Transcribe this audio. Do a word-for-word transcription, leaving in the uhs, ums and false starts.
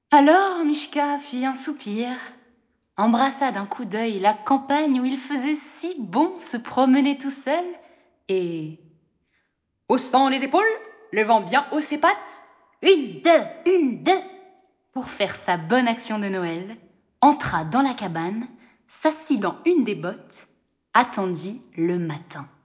Alors Mishka fit un soupir, embrassa d'un coup d'œil la campagne où il faisait si bon se promener tout seul, et, haussant les épaules, levant bien haut ses pattes, une, deux, une, deux, pour faire sa bonne action de Noël, entra dans la cabane, s'assit dans une des bottes, attendit le matin.